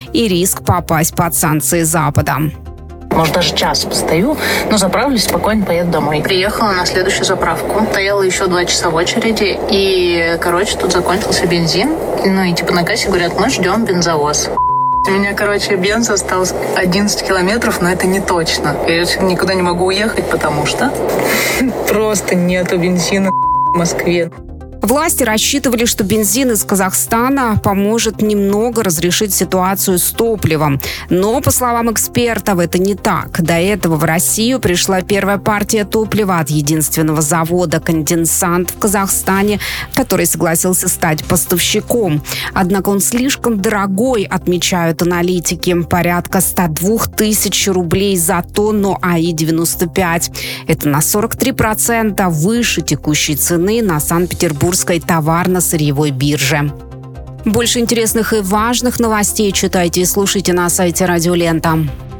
и риск попасть под санкции Запада. Может, даже час постою, но заправлюсь, спокойно поеду домой. Приехала на следующую заправку. Стояла еще 2 часа в очереди. И, тут закончился бензин. На кассе говорят, мы ждем бензовоз. У меня, бенз осталось 11 километров, но это не точно. Я никуда не могу уехать, потому что просто нету бензина в Москве. Власти рассчитывали, что бензин из Казахстана поможет немного разрешить ситуацию с топливом. Но, по словам экспертов, это не так. До этого в Россию пришла первая партия топлива от единственного завода «Конденсант» в Казахстане, который согласился стать поставщиком. Однако он слишком дорогой, отмечают аналитики. Порядка 102 тысяч рублей за тонну АИ-95. Это на 43% выше текущей цены на Санкт-Петербургской товарно-сырьевой бирже. Больше интересных и важных новостей читайте и слушайте на сайте Радио Лента.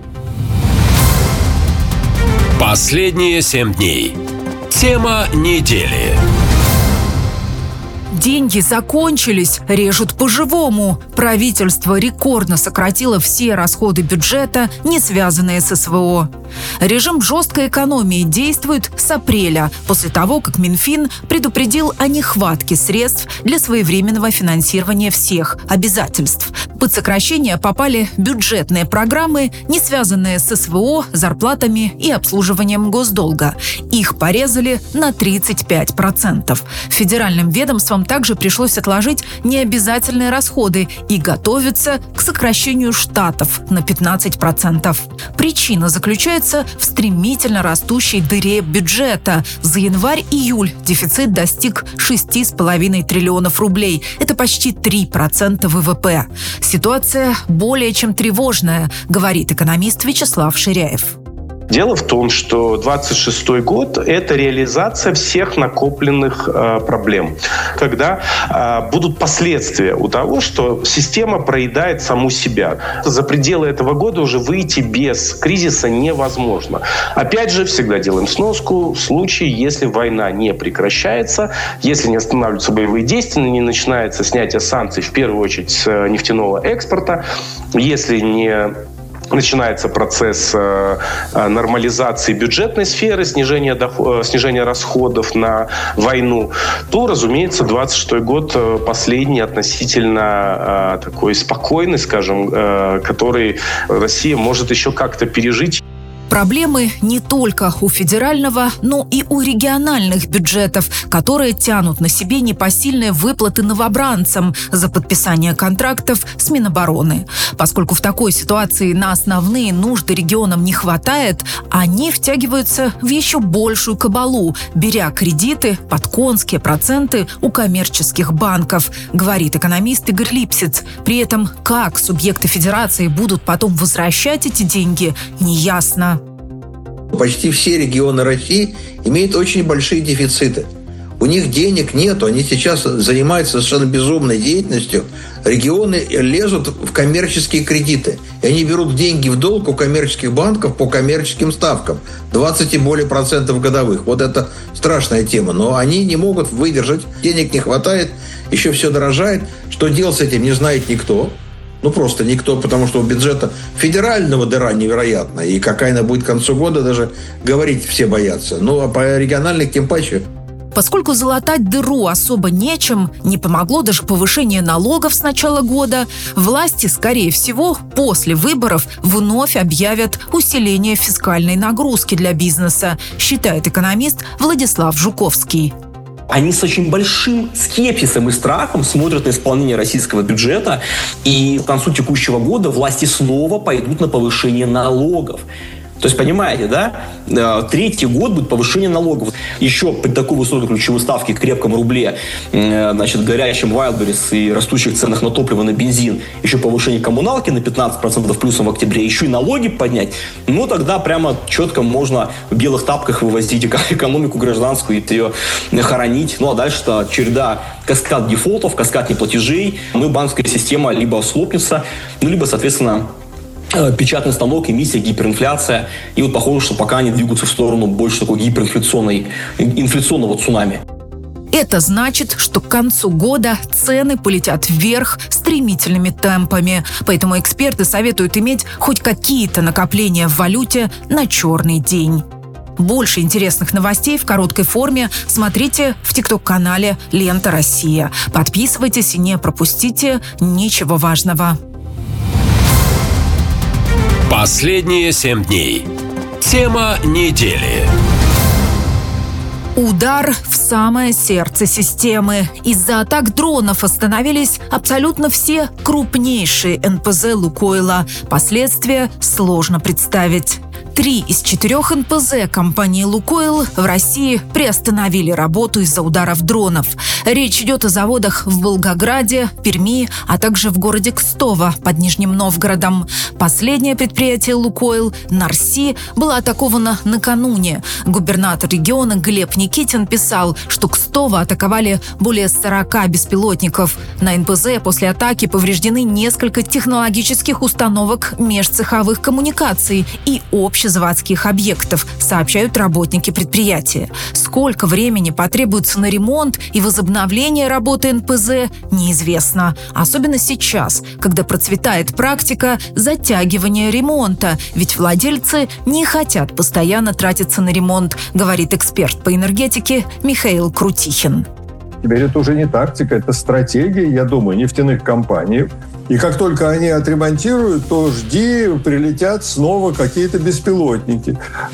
Последние 7 дней. Тема недели. Деньги закончились, режут по-живому. Правительство рекордно сократило все расходы бюджета, не связанные с СВО. Режим жесткой экономии действует с апреля, после того, как Минфин предупредил о нехватке средств для своевременного финансирования всех обязательств. Под сокращение попали бюджетные программы, не связанные с СВО, зарплатами и обслуживанием госдолга. Их порезали на 35%. Федеральным ведомствам также пришлось отложить необязательные расходы и готовиться к сокращению штатов на 15%. Причина заключается в стремительно растущей дыре бюджета. За январь-июль дефицит достиг 6,5 триллионов рублей. Это почти 3% ВВП. Ситуация более чем тревожная, говорит экономист Вячеслав Ширяев. Дело в том, что 26 год – это реализация всех накопленных проблем, когда будут последствия у того, что система проедает саму себя. За пределы этого года уже выйти без кризиса невозможно. Опять же, всегда делаем сноску в случае, если война не прекращается, если не останавливаются боевые действия, не начинается снятие санкций, в первую очередь, с нефтяного экспорта, если не начинается процесс нормализации бюджетной сферы, снижения расходов на войну, то, разумеется, 26-й год последний относительно такой спокойный, скажем, который Россия может еще как-то пережить. Проблемы не только у федерального, но и у региональных бюджетов, которые тянут на себе непосильные выплаты новобранцам за подписание контрактов с Минобороны. Поскольку в такой ситуации на основные нужды регионам не хватает, они втягиваются в еще большую кабалу, беря кредиты под конские проценты у коммерческих банков, говорит экономист Игорь Липсиц. При этом, как субъекты федерации будут потом возвращать эти деньги, неясно. Почти все регионы России имеют очень большие дефициты. У них денег нету, они сейчас занимаются совершенно безумной деятельностью. Регионы лезут в коммерческие кредиты. И они берут деньги в долг у коммерческих банков по коммерческим ставкам. 20 и более процентов годовых. Вот это страшная тема. Но они не могут выдержать. Денег не хватает, еще все дорожает. Что делать с этим, не знает никто. Просто никто, потому что у бюджета федерального дыра невероятная. И какая она будет к концу года, даже говорить все боятся. А по региональных тем паче. Поскольку залатать дыру особо нечем, не помогло даже повышение налогов с начала года, власти, скорее всего, после выборов вновь объявят усиление фискальной нагрузки для бизнеса, считает экономист Владислав Жуковский. Они с очень большим скепсисом и страхом смотрят на исполнение российского бюджета, и к концу текущего года власти снова пойдут на повышение налогов. То есть, понимаете, да? Третий год будет повышение налогов. Еще при такой высокой ключевой ставке, крепком рубле, горячем Wildberries и растущих ценах на топливо, на бензин, еще повышение коммуналки на 15% плюсом в октябре, еще и налоги поднять, тогда прямо четко можно в белых тапках вывозить экономику гражданскую и ее хоронить. А дальше-то череда каскад дефолтов, каскад неплатежей. Банковская система либо слопнется, либо, соответственно, печатный станок, эмиссия, гиперинфляция. И похоже, что пока они двигаются в сторону больше такой инфляционного цунами. Это значит, что к концу года цены полетят вверх стремительными темпами. Поэтому эксперты советуют иметь хоть какие-то накопления в валюте на черный день. Больше интересных новостей в короткой форме смотрите в ТикТок-канале «Лента Россия». Подписывайтесь и не пропустите ничего важного. Последние 7 дней. Тема недели. Удар в самое сердце системы. Из-за атак дронов остановились абсолютно все крупнейшие НПЗ «Лукойла». Последствия сложно представить. 3 из 4 НПЗ компании «Лукойл» в России приостановили работу из-за ударов дронов. Речь идет о заводах в Волгограде, Перми, а также в городе Кстово под Нижним Новгородом. Последнее предприятие «Лукойл» Нарси было атаковано накануне. Губернатор региона Глеб Никитин писал, что Кстово атаковали более 40 беспилотников. На НПЗ после атаки повреждены несколько технологических установок межцеховых коммуникаций и общезаводских объектов, сообщают работники предприятия. Сколько времени потребуется на ремонт и возобновление работы НПЗ, неизвестно. Особенно сейчас, когда процветает практика затягивания ремонта, ведь владельцы не хотят постоянно тратиться на ремонт, говорит эксперт по энергетике Михаил Крутихин. Теперь это уже не тактика, это стратегия, я думаю, нефтяных компаний. И как только они отремонтируют, то жди, прилетят снова какие-то беспилотники.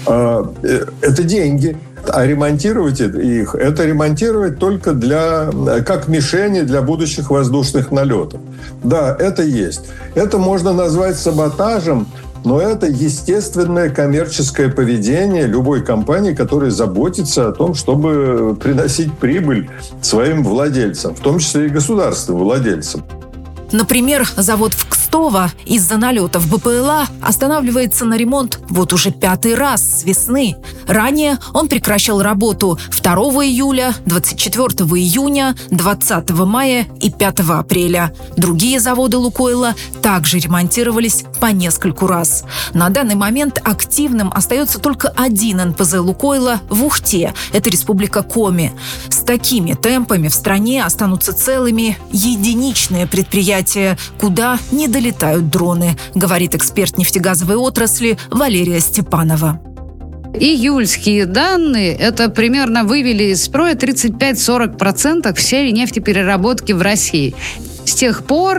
Это деньги. А ремонтировать их, это ремонтировать только как мишени для будущих воздушных налетов. Да, это есть. Это можно назвать саботажем, но это естественное коммерческое поведение любой компании, которая заботится о том, чтобы приносить прибыль своим владельцам, в том числе и государственным владельцам. Например, завод в Кстово из-за налетов БПЛА останавливается на ремонт вот уже 5-й раз с весны. Ранее он прекращал работу 2 июля, 24 июня, 20 мая и 5 апреля. Другие заводы «Лукойла» также ремонтировались по нескольку раз. На данный момент активным остается только один НПЗ «Лукойла» в Ухте. Это республика Коми. С такими темпами в стране останутся целыми единичные предприятия, куда не долетают дроны, говорит эксперт нефтегазовой отрасли Валерия Степанова. Июльские данные это примерно вывели из строя 35-40% всей нефтепереработки в России. С тех пор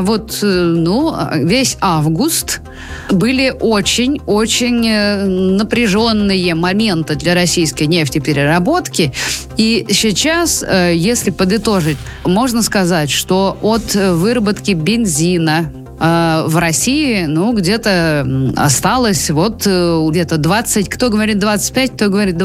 весь август были очень-очень напряженные моменты для российской нефтепереработки. И сейчас, если подытожить, можно сказать, что от выработки бензина в России, где-то осталось где-то 20, кто говорит 25, кто говорит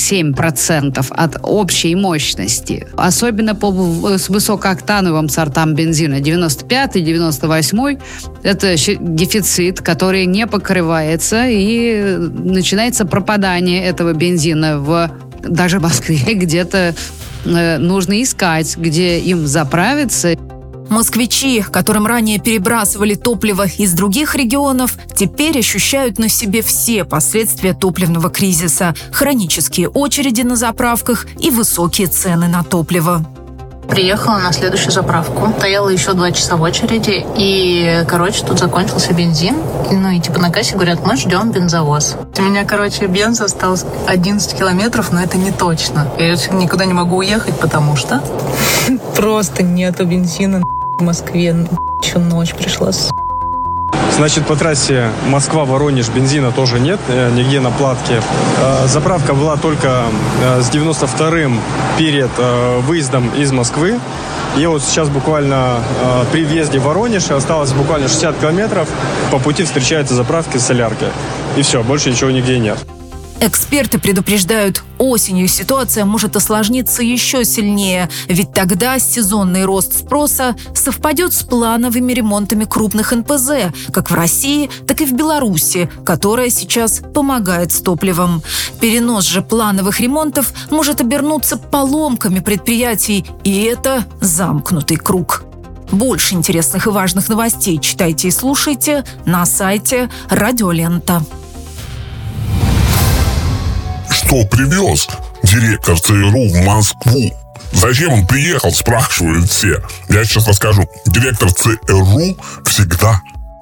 27% от общей мощности. Особенно с высокооктановым сортам бензина 95-й, 98-й. Это дефицит, который не покрывается, и начинается пропадание этого бензина даже в Москве. Где-то нужно искать, где им заправиться. Москвичи, которым ранее перебрасывали топливо из других регионов, теперь ощущают на себе все последствия топливного кризиса, хронические очереди на заправках и высокие цены на топливо. Приехала на следующую заправку. Стояла еще 2 часа в очереди. И, тут закончился бензин. На кассе говорят, мы ждем бензовоз. У меня, бенза осталось 11 километров, но это не точно. Я никуда не могу уехать, потому что просто нету бензина в Москве. Еще ночь пришла. Значит, по трассе Москва-Воронеж бензина тоже нет, нигде на платке. Заправка была только с 92-м перед выездом из Москвы. И вот сейчас буквально при въезде в Воронеж осталось буквально 60 километров. По пути встречаются заправки с соляркой. И все, больше ничего нигде нет. Эксперты предупреждают, осенью ситуация может осложниться еще сильнее, ведь тогда сезонный рост спроса совпадет с плановыми ремонтами крупных НПЗ, как в России, так и в Беларуси, которая сейчас помогает с топливом. Перенос же плановых ремонтов может обернуться поломками предприятий, и это замкнутый круг. Больше интересных и важных новостей читайте и слушайте на сайте Радио Лента. Что привез директор ЦРУ в Москву? Зачем он приехал, спрашивают все. Я сейчас расскажу. Директор ЦРУ всегда,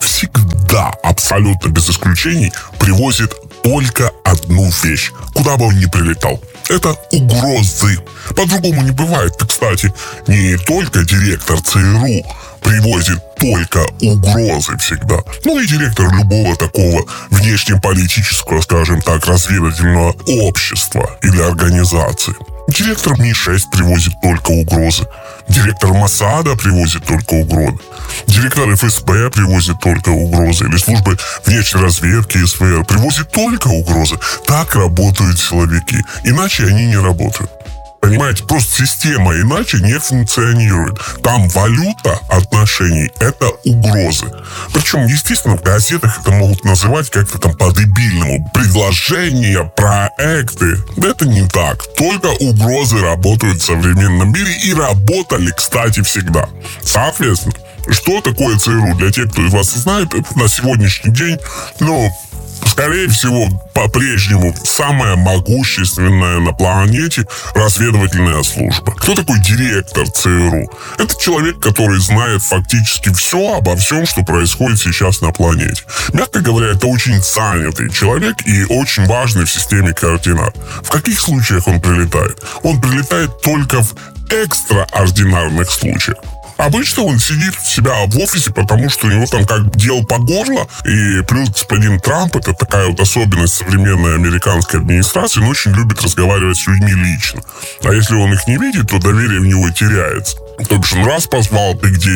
абсолютно без исключений, привозит только одну вещь, куда бы он ни прилетал. Это угрозы. По-другому не бывает. Кстати, не только директор ЦРУ привозит только угрозы всегда. Ну и директор любого такого внешнеполитического, скажем так, разведывательного общества или организации. Директор Ми-6 привозит только угрозы. Директор Моссада привозит только угрозы. Директор ФСБ привозит только угрозы. Или службы внешней разведки СВР привозит только угрозы. Так работают силовики. Иначе они не работают. Понимаете, просто система иначе не функционирует. Там валюта отношений – это угрозы. Причем, естественно, в газетах это могут называть как-то там по-дебильному. Предложения, проекты. Да это не так. Только угрозы работают в современном мире и работали, кстати, всегда. Соответственно, что такое ЦРУ? Для тех, кто из вас знает, это на сегодняшний день, скорее всего, по-прежнему самая могущественная на планете разведывательная служба. Кто такой директор ЦРУ? Это человек, который знает фактически все обо всем, что происходит сейчас на планете. Мягко говоря, это очень занятый человек и очень важный в системе координат. В каких случаях он прилетает? Он прилетает только в экстраординарных случаях. Обычно он сидит у себя в офисе, потому что у него там как дел по горло. И плюс господин Трамп, это такая вот особенность современной американской администрации, он очень любит разговаривать с людьми лично. А если он их не видит, то доверие в него теряется. То бишь он раз позвал, ты где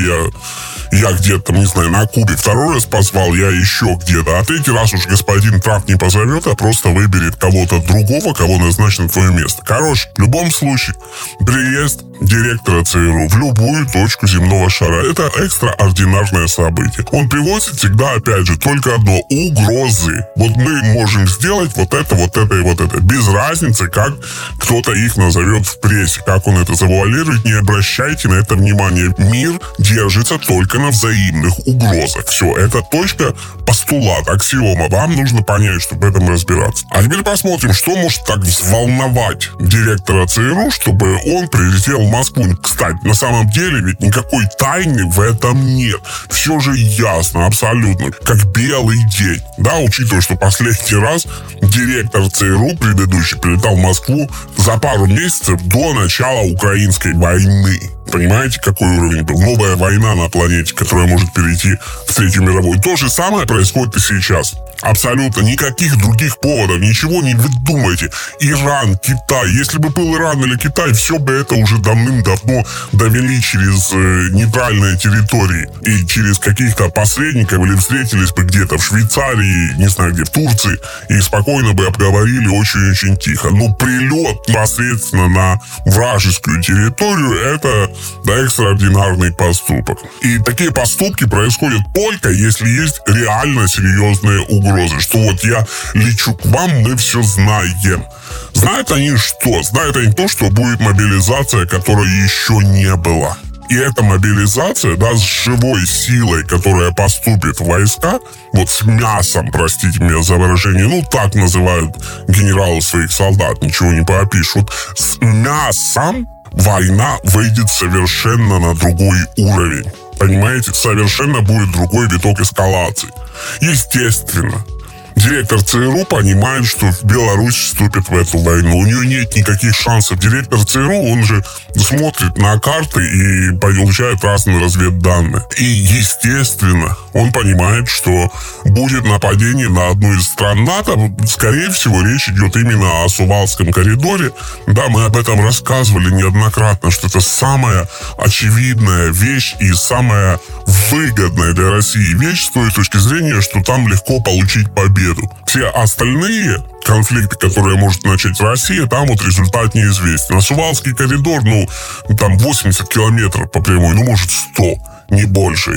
я где-то, не знаю, на Кубе. Второй раз позвал, я еще где-то. А третий раз уж господин Трамп не позовет, а просто выберет кого-то другого, кого назначит на твое место. Короче, в любом случае, приезд директора ЦРУ в любую точку земного шара – это экстраординарное событие. Он привозит всегда, опять же, только одно – угрозы. Вот мы можем сделать вот это и вот это. Без разницы, как кто-то их назовет в прессе, как он это завуалирует, не обращайте на это внимание. Мир держится только на взаимных угрозах. Все, это точка, постулат, аксиома. Вам нужно понять, чтобы в этом разбираться. А теперь посмотрим, что может так взволновать директора ЦРУ, чтобы он прилетел в Москву. Кстати, на самом деле ведь никакой тайны в этом нет. Все же ясно, абсолютно, как белый день. Да, учитывая, что последний раз директор ЦРУ предыдущий прилетал в Москву за пару месяцев до начала украинской войны. Понимаете, какой уровень был? Новая война на планете, которая может перейти в Третью мировую. То же самое происходит и сейчас. Абсолютно никаких других поводов, ничего не выдумайте. Иран, Китай. Если бы был Иран или Китай, все бы это уже давным-давно довели через нейтральные территории и через каких-то посредников или встретились бы где-то в Швейцарии, не знаю где, в Турции, и спокойно бы обговорили очень-очень тихо. Но прилет непосредственно на вражескую территорию – это экстраординарный поступок. И такие поступки происходят только если есть реально серьезные угрозы. Что вот я лечу к вам, мы все знаем. Знают они что? Знают они то, что будет мобилизация, которой еще не было. И эта мобилизация, да, с живой силой, которая поступит в войска, вот с мясом, простите меня за выражение, так называют генералы своих солдат, ничего не поопишешь. Вот с мясом война выйдет совершенно на другой уровень. Понимаете, совершенно будет другой виток эскалации. Естественно, директор ЦРУ понимает, что Беларусь вступит в эту войну. У нее нет никаких шансов. Директор ЦРУ, он же смотрит на карты и получает разные разведданные. И, естественно, он понимает, что будет нападение на одну из стран НАТО. Скорее всего, речь идет именно о Сувалском коридоре. Да, мы об этом рассказывали неоднократно, что это самая очевидная вещь и самая выгодная для России вещь с той точки зрения, что там легко получить победу. Все остальные конфликты, которые может начать Россия, там вот результат неизвестен. А Сувалский коридор, там 80 километров по прямой, может 100. Не больше.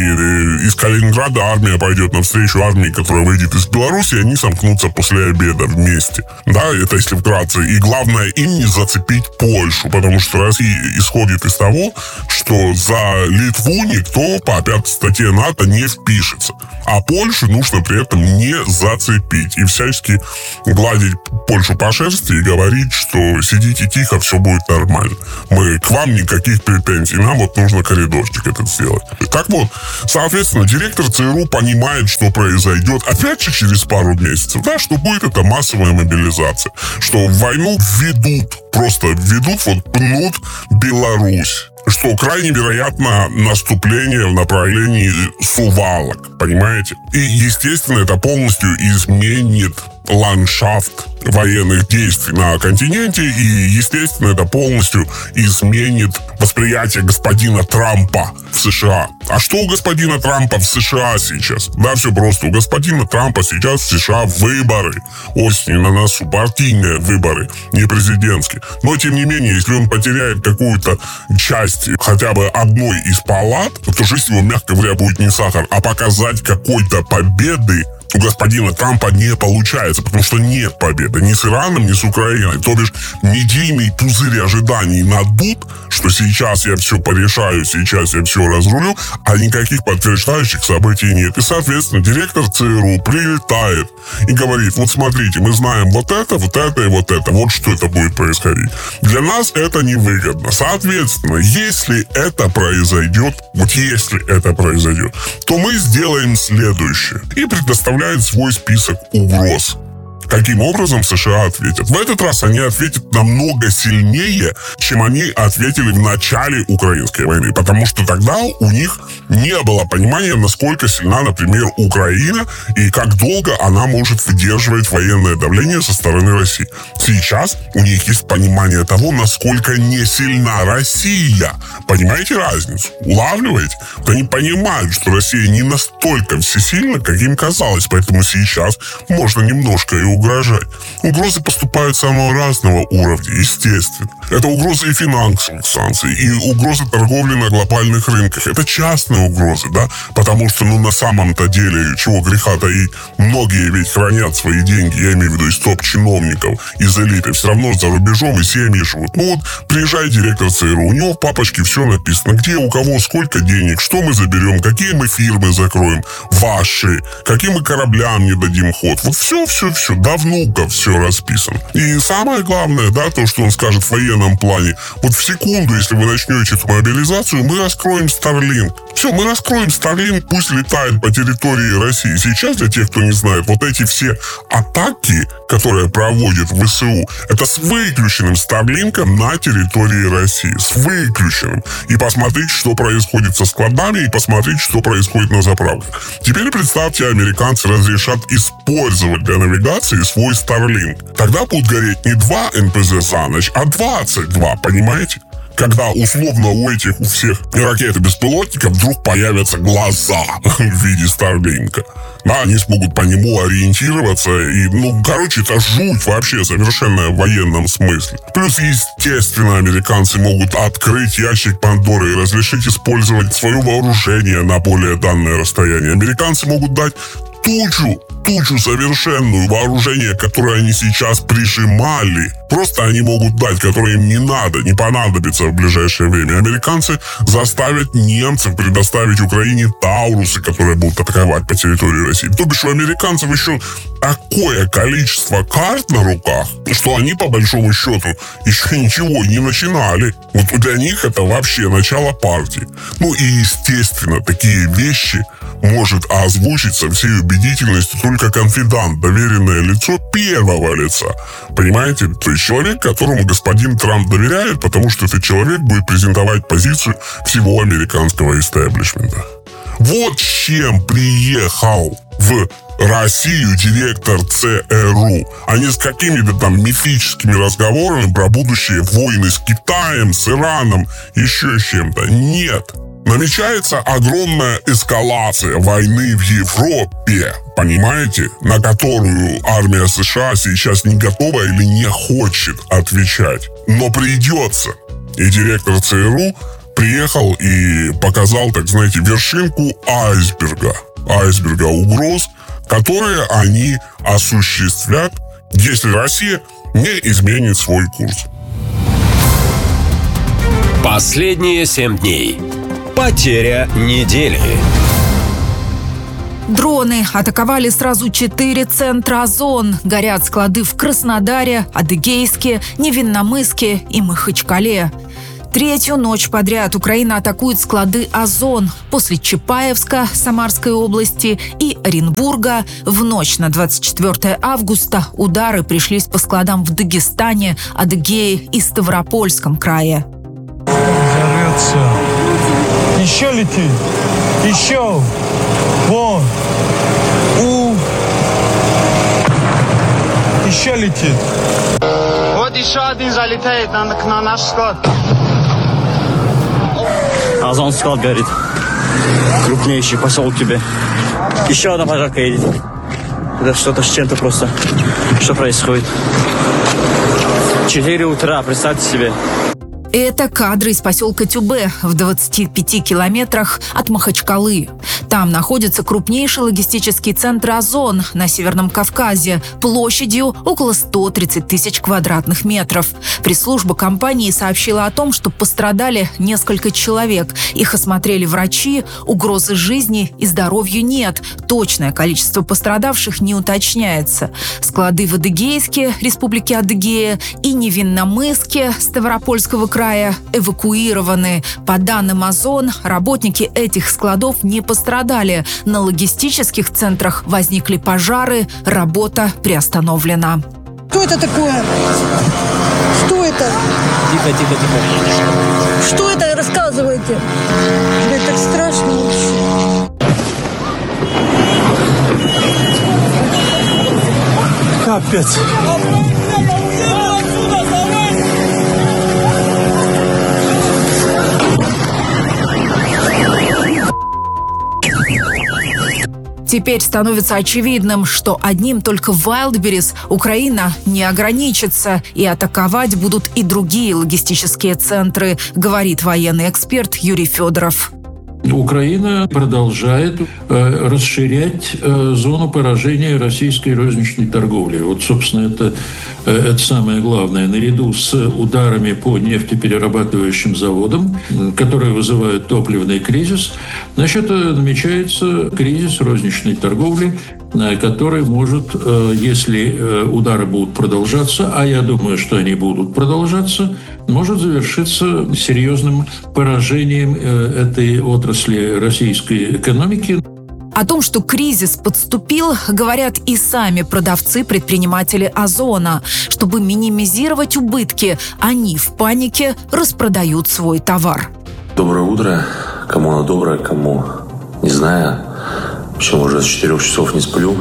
И из Калининграда армия пойдет навстречу армии, которая выйдет из Беларуси, и они сомкнутся после обеда вместе. Да, это если вкратце. И главное, им не зацепить Польшу, потому что Россия исходит из того, что за Литву никто по 5 статье НАТО не впишется. А Польшу нужно при этом не зацепить и всячески гладить Польшу по шерсти и говорить, что сидите тихо, все будет нормально. Мы к вам никаких претензий, нам вот нужно коридорчик этот сделать. Так вот, соответственно, директор ЦРУ понимает, что произойдет, опять же, через пару месяцев, да, что будет это массовая мобилизация, что войну просто введут, вот пнут Беларусь, что крайне вероятно наступление в направлении Сувалок, понимаете? И, естественно, это полностью изменит ландшафт военных действий на континенте, и, естественно, это полностью изменит восприятие господина Трампа в США. А что у господина Трампа в США сейчас? Да, все просто. У господина Трампа сейчас в США выборы. Осенью на носу партийные выборы, не президентские. Но, тем не менее, если он потеряет какую-то часть хотя бы одной из палат, то жизнь его, мягко говоря, будет не сахар. А показать какой-то победы у господина Трампа не получается, потому что нет победы ни с Ираном, ни с Украиной. То бишь, медийный пузырь ожиданий надут, что сейчас я все порешаю, сейчас я все разрулю, а никаких подтверждающих событий нет. И, соответственно, директор ЦРУ прилетает и говорит: вот смотрите, мы знаем вот это и вот это. Вот что это будет происходить. Для нас это невыгодно. Соответственно, если это произойдет, то мы сделаем следующее. И предоставляем свой список угроз. Каким образом США ответят? В этот раз они ответят намного сильнее, чем они ответили в начале украинской войны, потому что тогда у них не было понимания, насколько сильна, например, Украина и как долго она может выдерживать военное давление со стороны России. Сейчас у них есть понимание того, насколько не сильна Россия. Понимаете разницу? Улавливаете? Они понимают, что Россия не настолько всесильна, как им казалось, поэтому сейчас можно немножко и угрожать. Угрозы поступают самого разного уровня, естественно. Это угрозы и финансовых санкций, и угрозы торговли на глобальных рынках. Это частные угрозы, да, потому что, на самом-то деле, чего греха таить, многие ведь хранят свои деньги, я имею в виду из топ-чиновников, из элиты, все равно за рубежом и семьи живут. Приезжает директор ЦРУ, у него в папочке все написано, где, у кого, сколько денег, что мы заберем, какие мы фирмы закроем, ваши, каким мы кораблям не дадим ход. Вот все, до внуков все расписано. И самое главное, да, то, что он скажет в военном плане, вот в секунду, если вы начнете эту мобилизацию, мы раскроем Starlink. Все, мы раскроем Starlink, пусть летает по территории России. Сейчас, для тех, кто не знает, вот эти все атаки, которые проводят ВСУ, это с выключенным Starlink'ом на территории России. С выключенным. И посмотрите, что происходит со складами, и посмотрите, что происходит на заправках. Теперь представьте, американцы разрешат использовать для навигации свой Starlink. Тогда будут гореть не 2 НПЗ за ночь, а 22, понимаете? Когда условно у всех ракет и беспилотников вдруг появятся глаза в виде Старлинка. Да, они смогут по нему ориентироваться. И, это жуть вообще совершенно в военном смысле. Плюс, естественно, американцы могут открыть ящик Пандоры и разрешить использовать свое вооружение на более дальнее расстояние. Американцы могут дать тучу совершенную вооружения, которое они сейчас прижимали. Просто они могут дать, которое им не понадобится в ближайшее время. Американцы заставят немцев предоставить Украине Таурусы, которые будут атаковать по территории России. То бишь у американцев еще такое количество карт на руках, что они, по большому счету, еще ничего не начинали. Вот для них это вообще начало партии. И, естественно, такие вещи может озвучить со всей убедительностью только конфидант, доверенное лицо первого лица. Понимаете? То есть человек, которому господин Трамп доверяет, потому что этот человек будет презентовать позицию всего американского истеблишмента. Вот с чем приехал в Россию директор ЦРУ, а не с какими-то там мифическими разговорами про будущие войны с Китаем, с Ираном, еще с чем-то. Нет. Намечается огромная эскалация войны в Европе, понимаете, на которую армия США сейчас не готова или не хочет отвечать. Но придется. И директор ЦРУ приехал и показал, так знаете, вершинку айсберга угроз, которые они осуществят, если Россия не изменит свой курс. Последние 7 дней. Потеря недели. Дроны атаковали сразу 4 центра Озон. Горят склады в Краснодаре, Адыгейске, Невинномысске и Махачкале. Третью ночь подряд Украина атакует склады Озон. После Чапаевска, Самарской области и Оренбурга в ночь на 24 августа удары пришлись по складам в Дагестане, Адыгее и Ставропольском крае. Горят все. Еще летит. Еще. Вон. Еще летит. Вот еще один залетает на наш склад. Озон склад горит. Крупнейший поселок тебе. Еще одна пожарка едет. Это что-то с чем-то просто. Что происходит? 4 утра, представьте себе. Это кадры из поселка Тюбе в 25 километрах от Махачкалы. Там находится крупнейший логистический центр Озон на Северном Кавказе площадью около 130 тысяч квадратных метров. Пресс-служба компании сообщила о том, что пострадали несколько человек. Их осмотрели врачи, угрозы жизни и здоровью нет. Точное количество пострадавших не уточняется. Склады в Адыгейске, Республике Адыгея, и Невинномысске, Ставропольского края эвакуированы. По данным Озон, работники этих складов не пострадали. На логистических центрах возникли пожары, работа приостановлена. Что это такое? Что это? Тихо. Что это? Рассказывайте. Это так страшно вообще. Капец. Теперь становится очевидным, что одним только Wildberries Украина не ограничится, и атаковать будут и другие логистические центры, говорит военный эксперт Юрий Федоров. Украина продолжает расширять зону поражения российской розничной торговли. Вот, собственно, это самое главное. Наряду с ударами по нефтеперерабатывающим заводам, которые вызывают топливный кризис, намечается кризис розничной торговли, который может, если удары будут продолжаться, а я думаю, что они будут продолжаться, может завершиться серьезным поражением этой отрасли российской экономики. О том, что кризис подступил, говорят и сами продавцы-предприниматели Озона. Чтобы минимизировать убытки, они в панике распродают свой товар. Доброе утро. Кому оно доброе, кому не знаю. В общем, уже с 4 часов не сплю.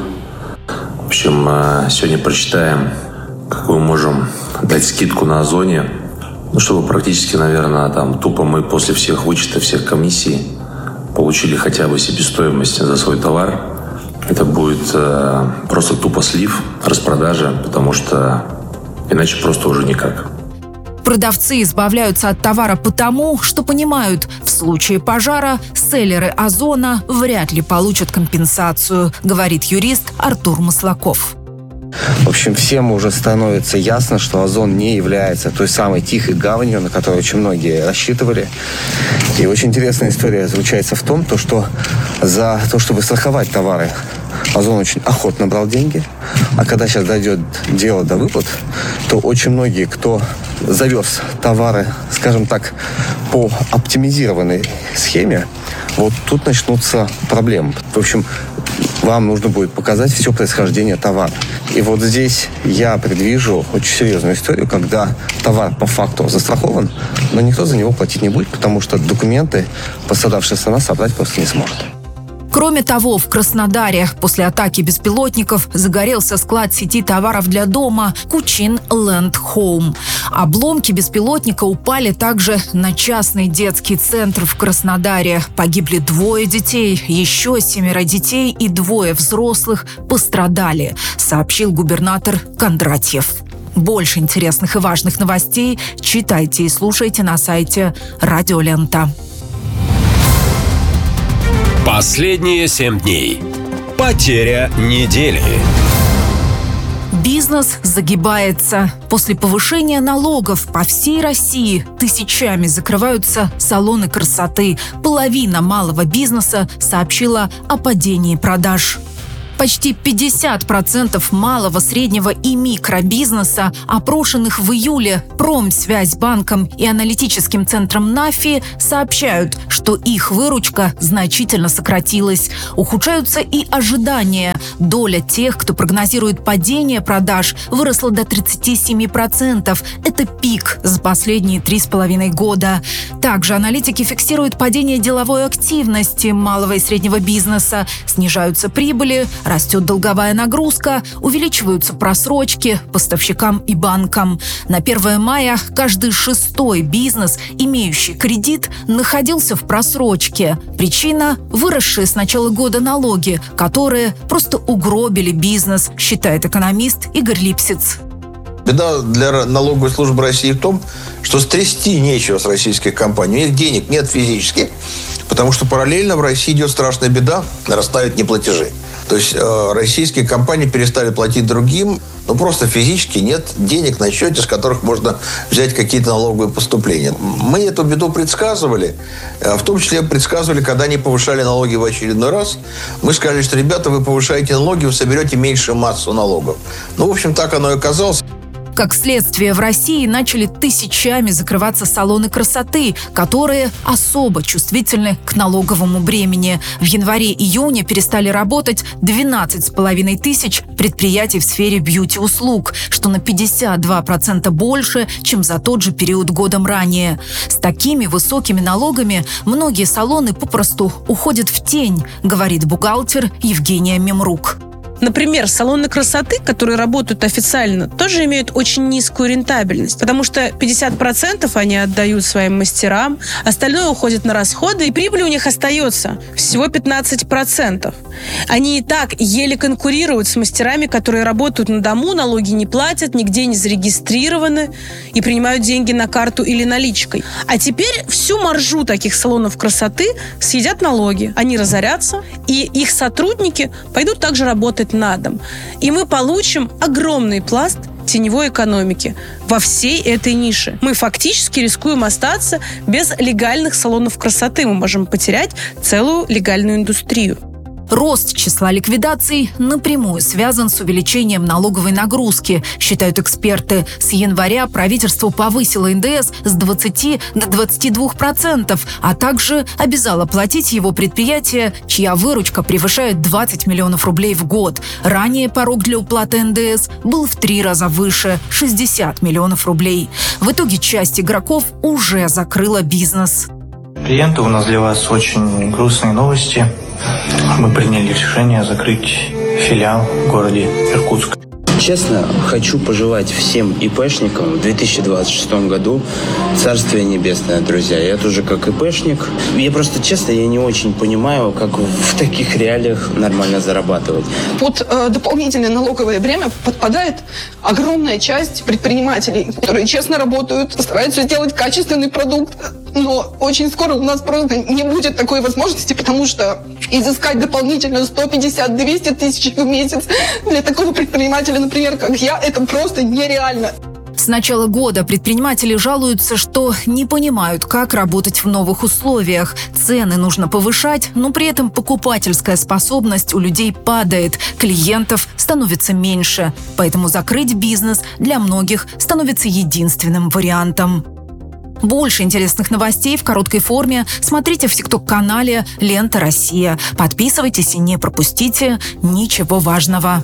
В общем, сегодня прочитаем, какую можем дать скидку на Озоне. Чтобы практически, наверное, тупо мы после всех вычетов, всех комиссий получили хотя бы себестоимость за свой товар. Это будет просто тупо слив, распродажа, потому что иначе просто уже никак. Продавцы избавляются от товара потому, что понимают, в случае пожара селлеры Озона вряд ли получат компенсацию, говорит юрист Артур Маслаков. В общем, всем уже становится ясно, что Озон не является той самой тихой гаванью, на которую очень многие рассчитывали. И очень интересная история заключается в том, что за то, чтобы страховать товары, Озон очень охотно брал деньги. А когда сейчас дойдет дело до выплат, то очень многие, кто завез товары, скажем так, по оптимизированной схеме, вот тут начнутся проблемы. В общем, вам нужно будет показать все происхождение товара. И вот здесь я предвижу очень серьезную историю, когда товар по факту застрахован, но никто за него платить не будет, потому что документы пострадавшая страна собрать просто не сможет. Кроме того, в Краснодаре после атаки беспилотников загорелся склад сети товаров для дома Кучин Land Home. Обломки беспилотника упали также на частный детский центр в Краснодаре. Погибли 2 детей, еще 7 детей и 2 взрослых пострадали, сообщил губернатор Кондратьев. Больше интересных и важных новостей читайте и слушайте на сайте Радио Лента. Последние 7 дней. Потеря недели. Бизнес загибается. После повышения налогов по всей России тысячами закрываются салоны красоты. Половина малого бизнеса сообщила о падении продаж. Почти 50% малого, среднего и микробизнеса, опрошенных в июле Промсвязьбанком и аналитическим центром НАФИ, сообщают, что их выручка значительно сократилась. Ухудшаются и ожидания. Доля тех, кто прогнозирует падение продаж, выросла до 37%. Это пик за последние 3,5 года. Также аналитики фиксируют падение деловой активности малого и среднего бизнеса. Снижаются прибыли, растет долговая нагрузка, увеличиваются просрочки поставщикам и банкам. На 1 мая каждый 6-й бизнес, имеющий кредит, находился в просрочке. Причина – выросшие с начала года налоги, которые просто угробили бизнес, считает экономист Игорь Липсиц. Беда для налоговой службы России в том, что стрясти нечего с российских компаний. У них денег нет физически, потому что параллельно в России идет страшная беда, нарастают неплатежи. То есть российские компании перестали платить другим, но просто физически нет денег на счете, с которых можно взять какие-то налоговые поступления. Мы эту беду предсказывали, в том числе предсказывали, когда они повышали налоги в очередной раз. Мы сказали, что, ребята, вы повышаете налоги, вы соберете меньшую массу налогов. Ну, в общем, так оно и оказалось. Как следствие, в России начали тысячами закрываться салоны красоты, которые особо чувствительны к налоговому бремени. В январе-июне перестали работать 12,5 тысяч предприятий в сфере бьюти-услуг, что на 52% больше, чем за тот же период годом ранее. С такими высокими налогами многие салоны попросту уходят в тень, говорит бухгалтер Евгения Мемрук. Например, салоны красоты, которые работают официально, тоже имеют очень низкую рентабельность, потому что 50% они отдают своим мастерам, остальное уходит на расходы, и прибыль у них остается всего 15%. Они и так еле конкурируют с мастерами, которые работают на дому, налоги не платят, нигде не зарегистрированы и принимают деньги на карту или наличкой. А теперь всю маржу таких салонов красоты съедят налоги. Они разорятся, и их сотрудники пойдут также работать на дом. И мы получим огромный пласт теневой экономики во всей этой нише. Мы фактически рискуем остаться без легальных салонов красоты. Мы можем потерять целую легальную индустрию. Рост числа ликвидаций напрямую связан с увеличением налоговой нагрузки, считают эксперты. С января правительство повысило НДС с 20 до 22%, а также обязало платить его предприятия, чья выручка превышает 20 миллионов рублей в год. Ранее порог для уплаты НДС был в 3 раза выше – 60 миллионов рублей. В итоге часть игроков уже закрыла бизнес. Клиенты, у нас для вас очень грустные новости. Мы приняли решение закрыть филиал в городе Иркутск. Честно, хочу пожелать всем ИПшникам в 2026 году царствие небесное, друзья. Я тоже как ИПшник. Я просто, честно, я не очень понимаю, как в таких реалиях нормально зарабатывать. Под дополнительное налоговое бремя подпадает огромная часть предпринимателей, которые честно работают, стараются сделать качественный продукт. Но очень скоро у нас просто не будет такой возможности, потому что изыскать дополнительно 150-200 тысяч в месяц для такого предпринимателя, например, как я, это просто нереально. С начала года предприниматели жалуются, что не понимают, как работать в новых условиях. Цены нужно повышать, но при этом покупательская способность у людей падает, клиентов становится меньше. Поэтому закрыть бизнес для многих становится единственным вариантом. Больше интересных новостей в короткой форме смотрите в ТикТок-канале «Лента Россия». Подписывайтесь и не пропустите ничего важного.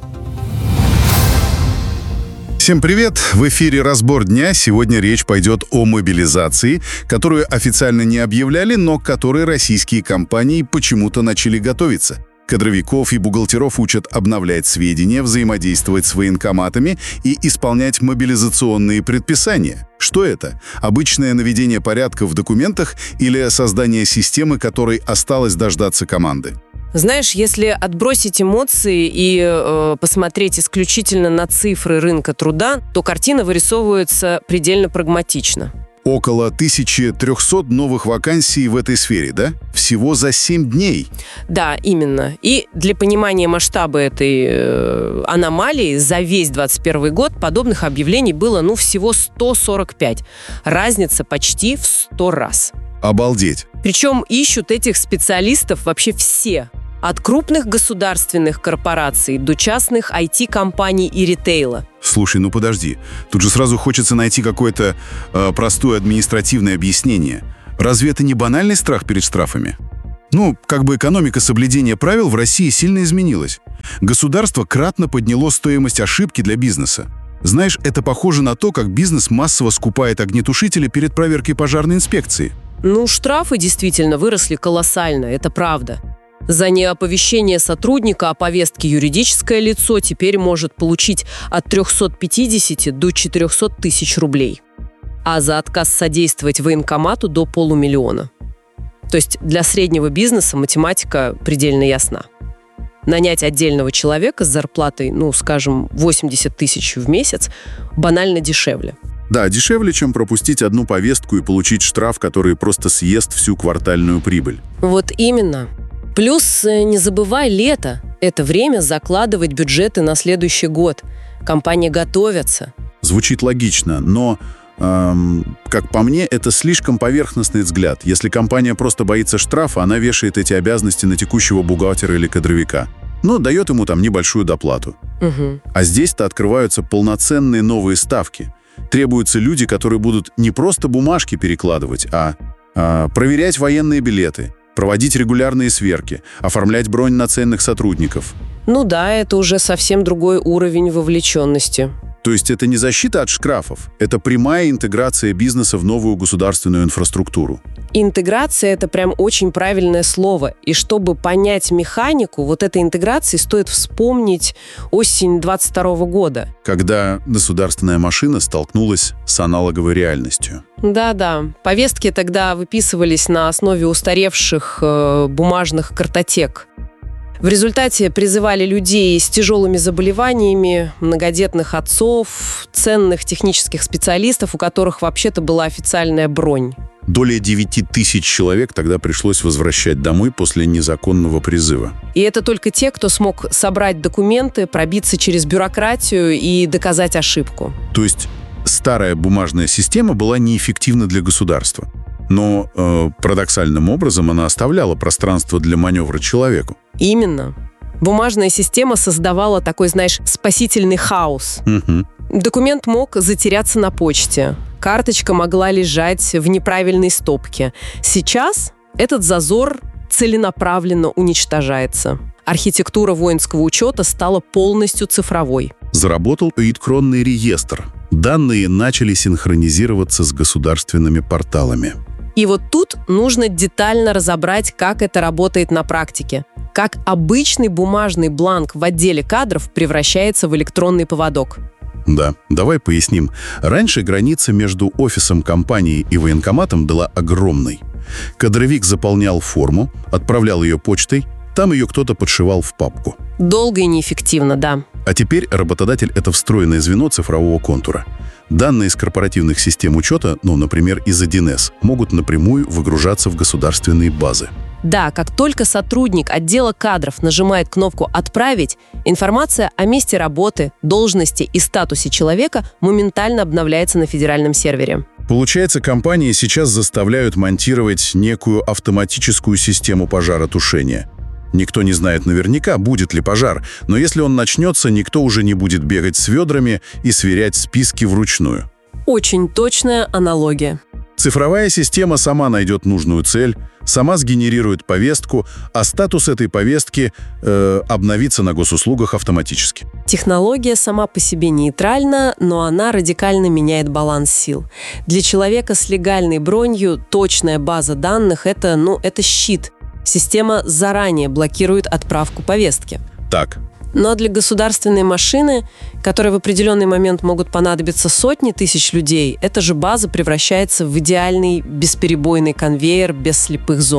Всем привет! В эфире «Разбор дня». Сегодня речь пойдет о мобилизации, которую официально не объявляли, но к которой российские компании почему-то начали готовиться. Кадровиков и бухгалтеров учат обновлять сведения, взаимодействовать с военкоматами и исполнять мобилизационные предписания. Что это? Обычное наведение порядка в документах или создание системы, которой осталось дождаться команды? Знаешь, если отбросить эмоции и посмотреть исключительно на цифры рынка труда, то картина вырисовывается предельно прагматично. Около 1300 новых вакансий в этой сфере, да? Всего за 7 дней. Да, именно. И для понимания масштаба этой аномалии за весь 2021 год подобных объявлений было, всего 145. Разница почти в 100 раз. Обалдеть. Причем ищут этих специалистов вообще все. От крупных государственных корпораций до частных IT-компаний и ритейла. Слушай, подожди. Тут же сразу хочется найти какое-то простое административное объяснение. Разве это не банальный страх перед штрафами? Экономика соблюдения правил в России сильно изменилась. Государство кратно подняло стоимость ошибки для бизнеса. Знаешь, это похоже на то, как бизнес массово скупает огнетушители перед проверкой пожарной инспекции. Штрафы действительно выросли колоссально, это правда. За неоповещение сотрудника о повестке юридическое лицо теперь может получить от 350 до 400 тысяч рублей. А за отказ содействовать военкомату до 500 000. То есть для среднего бизнеса математика предельно ясна. Нанять отдельного человека с зарплатой, 80 тысяч в месяц, банально дешевле. Да, дешевле, чем пропустить одну повестку и получить штраф, который просто съест всю квартальную прибыль. Вот именно. Плюс не забывай лето. Это время закладывать бюджеты на следующий год. Компании готовятся. Звучит логично, но, как по мне, это слишком поверхностный взгляд. Если компания просто боится штрафа, она вешает эти обязанности на текущего бухгалтера или кадровика. Дает ему небольшую доплату. Угу. А здесь-то открываются полноценные новые ставки. Требуются люди, которые будут не просто бумажки перекладывать, а проверять военные билеты, проводить регулярные сверки, оформлять бронь на ценных сотрудников. Да, это уже совсем другой уровень вовлеченности. То есть это не защита от штрафов, это прямая интеграция бизнеса в новую государственную инфраструктуру. Интеграция – это прям очень правильное слово. И чтобы понять механику этой интеграции, стоит вспомнить осень 2022 года. Когда государственная машина столкнулась с аналоговой реальностью. Да. Повестки тогда выписывались на основе устаревших бумажных картотек. В результате призывали людей с тяжелыми заболеваниями, многодетных отцов, ценных технических специалистов, у которых вообще-то была официальная бронь. Более 9000 человек тогда пришлось возвращать домой после незаконного призыва. И это только те, кто смог собрать документы, пробиться через бюрократию и доказать ошибку. То есть старая бумажная система была неэффективна для государства. Но парадоксальным образом она оставляла пространство для маневра человеку. Именно. Бумажная система создавала такой, спасительный хаос. Угу. Документ мог затеряться на почте. Карточка могла лежать в неправильной стопке. Сейчас этот зазор целенаправленно уничтожается. Архитектура воинского учета стала полностью цифровой. Заработал электронный реестр. Данные начали синхронизироваться с государственными порталами. И тут нужно детально разобрать, как это работает на практике. Как обычный бумажный бланк в отделе кадров превращается в электронный поводок. Да, давай поясним. Раньше граница между офисом компании и военкоматом была огромной. Кадровик заполнял форму, отправлял ее почтой, там ее кто-то подшивал в папку. Долго и неэффективно, да. А теперь работодатель – это встроенное звено цифрового контура. Данные из корпоративных систем учета, например, из 1С, могут напрямую выгружаться в государственные базы. Да, как только сотрудник отдела кадров нажимает кнопку «Отправить», информация о месте работы, должности и статусе человека моментально обновляется на федеральном сервере. Получается, компании сейчас заставляют монтировать некую автоматическую систему пожаротушения. Никто не знает наверняка, будет ли пожар, но если он начнется, никто уже не будет бегать с ведрами и сверять списки вручную. Очень точная аналогия. Цифровая система сама найдет нужную цель, сама сгенерирует повестку, а статус этой повестки обновится на госуслугах автоматически. Технология сама по себе нейтральна, но она радикально меняет баланс сил. Для человека с легальной бронью точная база данных – это щит. Система заранее блокирует отправку повестки. Так. Но для государственной машины, которой в определенный момент могут понадобиться сотни тысяч людей, эта же база превращается в идеальный бесперебойный конвейер без слепых зон.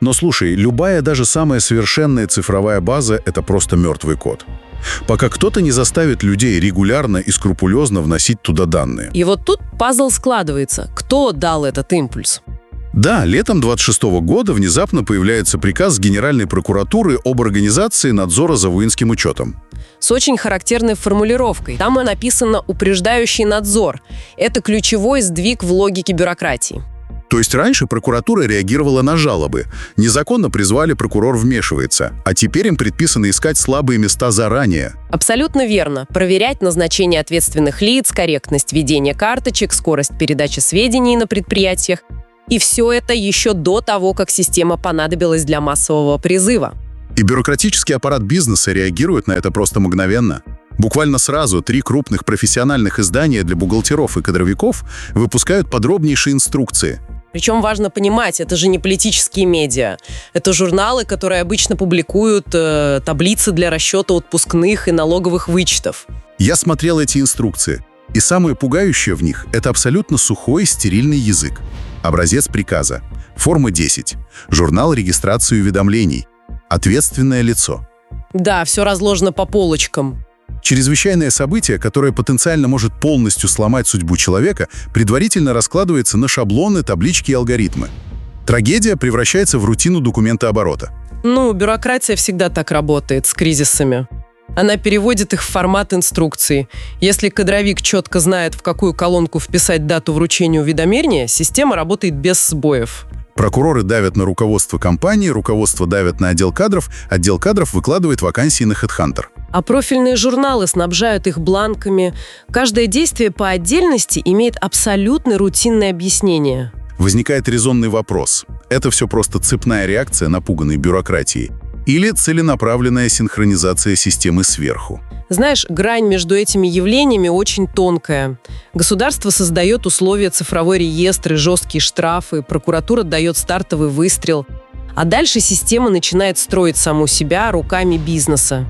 Но слушай, любая, даже самая совершенная цифровая база – это просто мертвый код. Пока кто-то не заставит людей регулярно и скрупулезно вносить туда данные. И вот тут пазл складывается. Кто дал этот импульс? Да, летом 26 года внезапно появляется приказ Генеральной прокуратуры об организации надзора за воинским учетом. С очень характерной формулировкой. Там и написано «упреждающий надзор». Это ключевой сдвиг в логике бюрократии. То есть раньше прокуратура реагировала на жалобы. Незаконно призвали, прокурор вмешивается. А теперь им предписано искать слабые места заранее. Абсолютно верно. Проверять назначение ответственных лиц, корректность ведения карточек, скорость передачи сведений на предприятиях. И все это еще до того, как система понадобилась для массового призыва. И бюрократический аппарат бизнеса реагирует на это просто мгновенно. Буквально сразу 3 крупных профессиональных издания для бухгалтеров и кадровиков выпускают подробнейшие инструкции. Причем важно понимать, это же не политические медиа. Это журналы, которые обычно публикуют таблицы для расчета отпускных и налоговых вычетов. Я смотрел эти инструкции, и самое пугающее в них – это абсолютно сухой стерильный язык. Образец приказа. Форма 10. Журнал регистрации уведомлений. Ответственное лицо. Да, все разложено по полочкам. Чрезвычайное событие, которое потенциально может полностью сломать судьбу человека, предварительно раскладывается на шаблоны, таблички и алгоритмы. Трагедия превращается в рутину документооборота. Бюрократия всегда так работает, с кризисами. Она переводит их в формат инструкции. Если кадровик четко знает, в какую колонку вписать дату вручения уведомления, система работает без сбоев. Прокуроры давят на руководство компании, руководство давит на отдел кадров выкладывает вакансии на HeadHunter. А профильные журналы снабжают их бланками. Каждое действие по отдельности имеет абсолютно рутинное объяснение. Возникает резонный вопрос. Это все просто цепная реакция напуганной бюрократии? Или целенаправленная синхронизация системы сверху? Знаешь, грань между этими явлениями очень тонкая. Государство создает условия цифровой реестр и жесткие штрафы, прокуратура дает стартовый выстрел, а дальше система начинает строить саму себя руками бизнеса.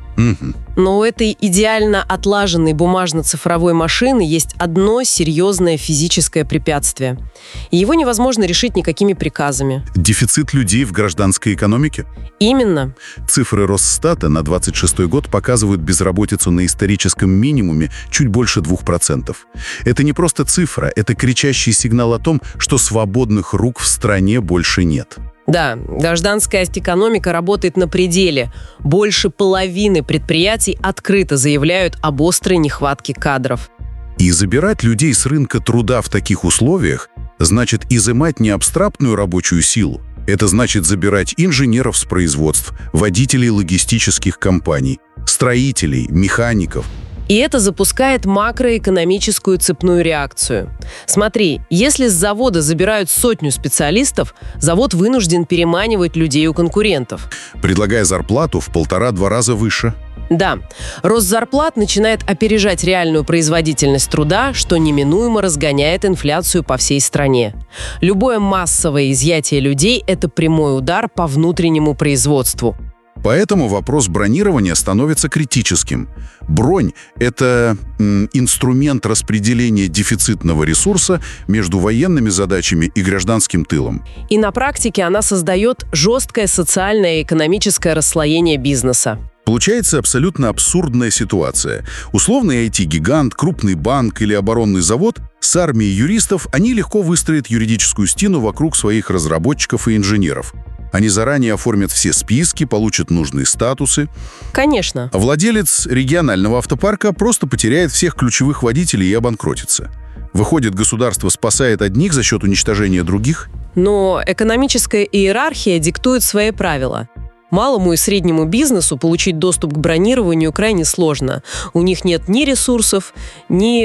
Но у этой идеально отлаженной бумажно-цифровой машины есть одно серьезное физическое препятствие. И его невозможно решить никакими приказами. Дефицит людей в гражданской экономике? Именно. Цифры Росстата на 26 год показывают безработицу на историческом минимуме чуть больше 2%. Это не просто цифра, это кричащий сигнал о том, что свободных рук в стране больше нет. Да, гражданская экономика работает на пределе. Больше половины предприятий открыто заявляют об острой нехватке кадров. И забирать людей с рынка труда в таких условиях значит изымать не абстрактную рабочую силу. Это значит забирать инженеров с производств, водителей логистических компаний, строителей, механиков. И это запускает макроэкономическую цепную реакцию. Смотри, если с завода забирают 100 специалистов, завод вынужден переманивать людей у конкурентов. Предлагая зарплату в 1,5-2 раза выше. Да, рост зарплат начинает опережать реальную производительность труда, что неминуемо разгоняет инфляцию по всей стране. Любое массовое изъятие людей – это прямой удар по внутреннему производству. Поэтому вопрос бронирования становится критическим. Бронь – это инструмент распределения дефицитного ресурса между военными задачами и гражданским тылом. И на практике она создает жесткое социальное и экономическое расслоение бизнеса. Получается абсолютно абсурдная ситуация. Условный IT-гигант, крупный банк или оборонный завод с армией юристов, они легко выстроят юридическую стену вокруг своих разработчиков и инженеров. Они заранее оформят все списки, получат нужные статусы. Конечно. А владелец регионального автопарка просто потеряет всех ключевых водителей и обанкротится. Выходит, государство спасает одних за счет уничтожения других? Но экономическая иерархия диктует свои правила. Малому и среднему бизнесу получить доступ к бронированию крайне сложно. У них нет ни ресурсов, ни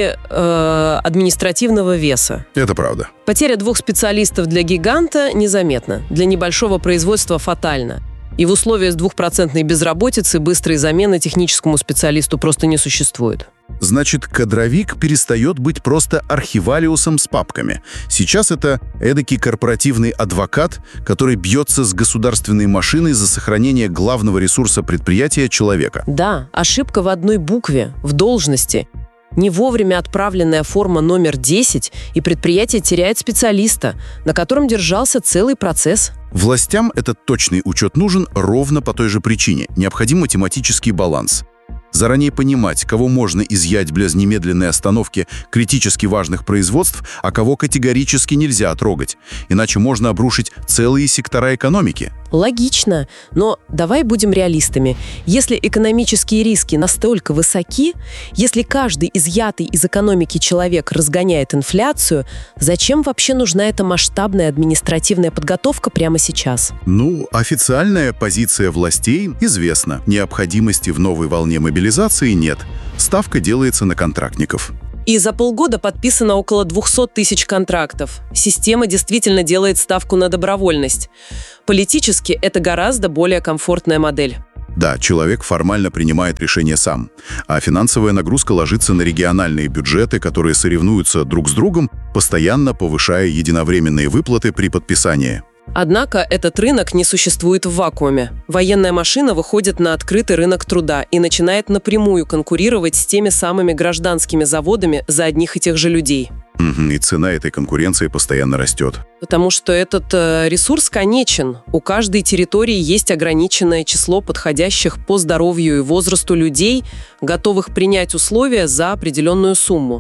административного веса. Это правда. Потеря 2 специалистов для гиганта незаметна. Для небольшого производства фатальна. И в условиях 2% безработицы быстрой замены техническому специалисту просто не существует. Значит, кадровик перестает быть просто архивалиусом с папками. Сейчас это эдакий корпоративный адвокат, который бьется с государственной машиной за сохранение главного ресурса предприятия — человека. Да, ошибка в одной букве, в должности. Не вовремя отправленная форма номер 10, и предприятие теряет специалиста, на котором держался целый процесс. Властям этот точный учет нужен ровно по той же причине. Необходим математический баланс. Заранее понимать, кого можно изъять без немедленной остановки критически важных производств, а кого категорически нельзя трогать. Иначе можно обрушить целые сектора экономики. Логично, но давай будем реалистами. Если экономические риски настолько высоки, если каждый изъятый из экономики человек разгоняет инфляцию, зачем вообще нужна эта масштабная административная подготовка прямо сейчас? Официальная позиция властей известна. Необходимости в новой волне мобилизации нет. Ставка делается на контрактников. И за полгода подписано около 200 тысяч контрактов. Система действительно делает ставку на добровольность. Политически это гораздо более комфортная модель. Да, человек формально принимает решение сам, а финансовая нагрузка ложится на региональные бюджеты, которые соревнуются друг с другом, постоянно повышая единовременные выплаты при подписании. Однако этот рынок не существует в вакууме. Военная машина выходит на открытый рынок труда и начинает напрямую конкурировать с теми самыми гражданскими заводами за одних и тех же людей. И цена этой конкуренции постоянно растет. Потому что этот ресурс конечен. У каждой территории есть ограниченное число подходящих по здоровью и возрасту людей, готовых принять условия за определенную сумму.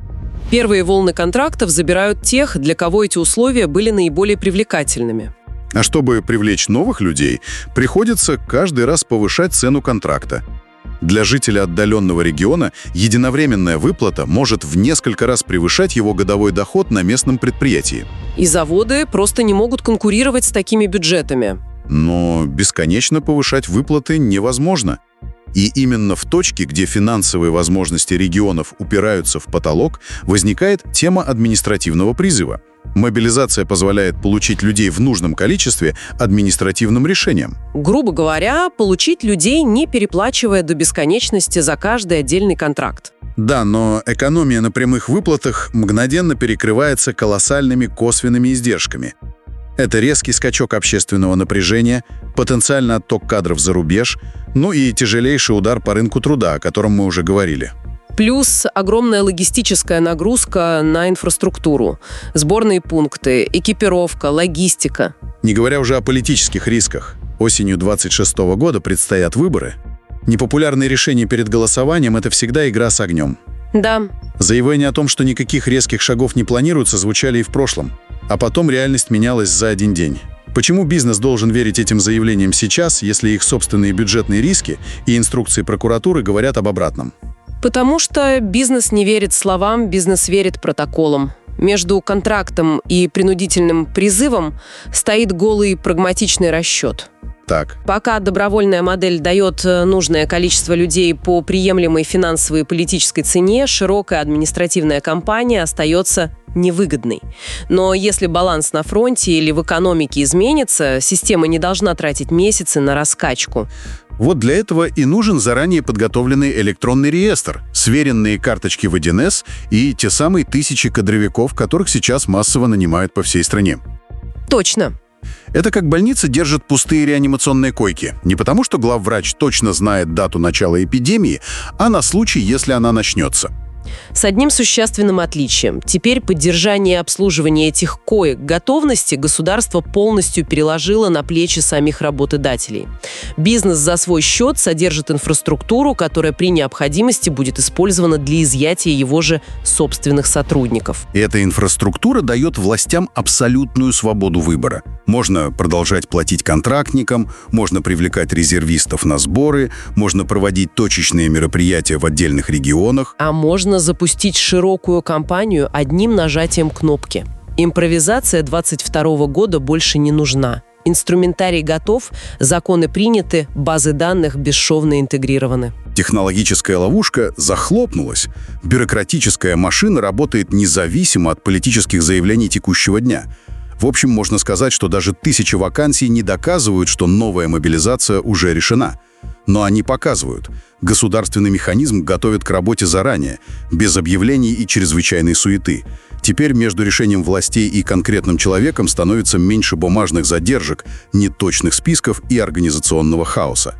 Первые волны контрактов забирают тех, для кого эти условия были наиболее привлекательными. А чтобы привлечь новых людей, приходится каждый раз повышать цену контракта. Для жителя отдаленного региона единовременная выплата может в несколько раз превышать его годовой доход на местном предприятии. И заводы просто не могут конкурировать с такими бюджетами. Но бесконечно повышать выплаты невозможно. И именно в точке, где финансовые возможности регионов упираются в потолок, возникает тема административного призыва. Мобилизация позволяет получить людей в нужном количестве административным решением. Грубо говоря, получить людей, не переплачивая до бесконечности за каждый отдельный контракт. Да, но экономия на прямых выплатах мгновенно перекрывается колоссальными косвенными издержками. Это резкий скачок общественного напряжения, потенциальный отток кадров за рубеж, и тяжелейший удар по рынку труда, о котором мы уже говорили. Плюс огромная логистическая нагрузка на инфраструктуру. Сборные пункты, экипировка, логистика. Не говоря уже о политических рисках. Осенью 2026 года предстоят выборы. Непопулярные решения перед голосованием – это всегда игра с огнем. Да. Заявления о том, что никаких резких шагов не планируется, звучали и в прошлом. А потом реальность менялась за один день. Почему бизнес должен верить этим заявлениям сейчас, если их собственные бюджетные риски и инструкции прокуратуры говорят об обратном? Потому что бизнес не верит словам, бизнес верит протоколам. Между контрактом и принудительным призывом стоит голый прагматичный расчет. Так. Пока добровольная модель дает нужное количество людей по приемлемой финансовой и политической цене, широкая административная кампания остается невыгодной. Но если баланс на фронте или в экономике изменится, система не должна тратить месяцы на раскачку. Вот для этого и нужен заранее подготовленный электронный реестр, сверенные карточки в 1С и те самые тысячи кадровиков, которых сейчас массово нанимают по всей стране. Точно. Это как больница держит пустые реанимационные койки. Не потому, что главврач точно знает дату начала эпидемии, а на случай, если она начнется. С одним существенным отличием. Теперь поддержание и обслуживание этих коек готовности государство полностью переложило на плечи самих работодателей. Бизнес за свой счет содержит инфраструктуру, которая при необходимости будет использована для изъятия его же собственных сотрудников. И эта инфраструктура дает властям абсолютную свободу выбора. Можно продолжать платить контрактникам, можно привлекать резервистов на сборы, можно проводить точечные мероприятия в отдельных регионах. А можно запустить широкую кампанию одним нажатием кнопки. Импровизация 2022 года больше не нужна. Инструментарий готов, законы приняты, базы данных бесшовно интегрированы. Технологическая ловушка захлопнулась. Бюрократическая машина работает независимо от политических заявлений текущего дня. В общем, можно сказать, что даже 1000 вакансий не доказывают, что новая мобилизация уже решена. Но они показывают. Государственный механизм готовит к работе заранее, без объявлений и чрезвычайной суеты. Теперь между решением властей и конкретным человеком становится меньше бумажных задержек, неточных списков и организационного хаоса.